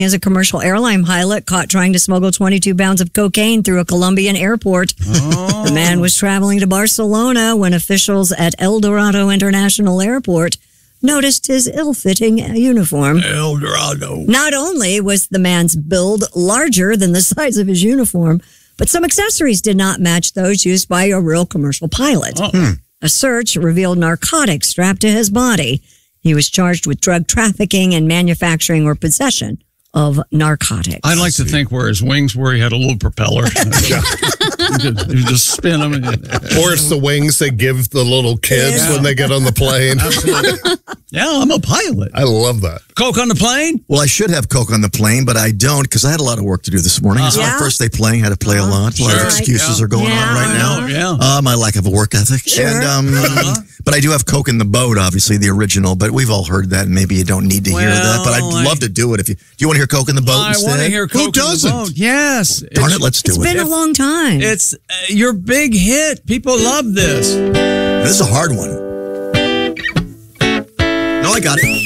as a commercial airline pilot caught trying to smuggle 22 pounds of cocaine through a Colombian airport. Oh. The man was traveling to Barcelona when officials at El Dorado International Airport noticed his ill-fitting uniform. El Dorado. Not only was the man's build larger than the size of his uniform, but some accessories did not match those used by a real commercial pilot. A search revealed narcotics strapped to his body. He was charged with drug trafficking and manufacturing or possession of narcotics. I'd like to think where his wings were, he had a little propeller. You just spin them. Or it's the wings they give the little kids when they get on the plane. Yeah, I'm a pilot. I love that. Coke on the plane? Well, I should have Coke on the plane, but I don't because I had a lot of work to do this morning. It's my first day playing. Had to play a lot. A lot of excuses are going on right now. Yeah. My lack of a work ethic. Sure. And, but I do have Coke in the boat, obviously, the original. But we've all heard that, and maybe you don't need to hear that. But I'd love to do it. If you do, you want to hear Coke in the boat instead? I want to hear Coke in the boat. Yes. Darn it, let's do it. It's been a long time. It's your big hit. People love this. This is a hard one. No, I got it.